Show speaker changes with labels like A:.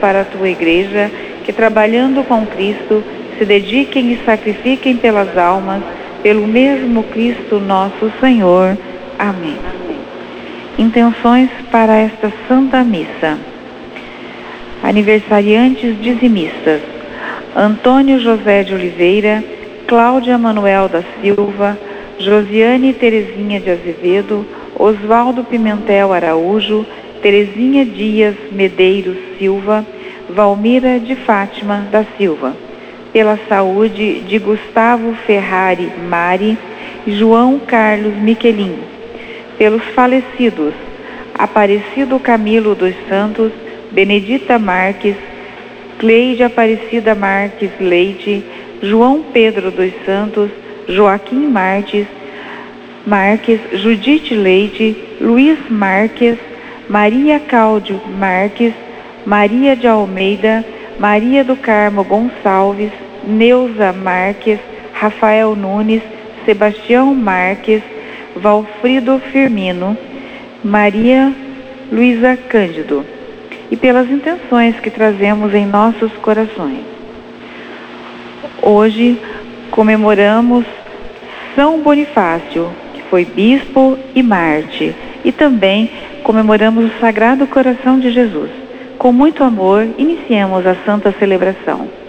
A: para a tua igreja, que trabalhando com Cristo, se dediquem e sacrifiquem pelas almas, pelo mesmo Cristo nosso Senhor. Amém. Intenções para esta Santa Missa. Aniversariantes dizimistas: Antônio José de Oliveira, Cláudia Manuel da Silva, Josiane Terezinha de Azevedo, Oswaldo Pimentel Araújo, Terezinha Dias Medeiros Silva, Valmira de Fátima da Silva. Pela saúde de Gustavo Ferrari Mari e João Carlos Miquelin. Pelos falecidos: Aparecido Camilo dos Santos, Benedita Marques, Cleide Aparecida Marques Leite, João Pedro dos Santos, Joaquim Marques, Judite Leite, Luiz Marques, Maria Cláudio Marques, Maria de Almeida, Maria do Carmo Gonçalves, Neuza Marques, Rafael Nunes, Sebastião Marques, Valfrido Firmino, Maria Luísa Cândido. E pelas intenções que trazemos em nossos corações. Hoje comemoramos São Bonifácio, que foi bispo e mártir, e também comemoramos o Sagrado Coração de Jesus. Com muito amor, iniciemos a santa celebração.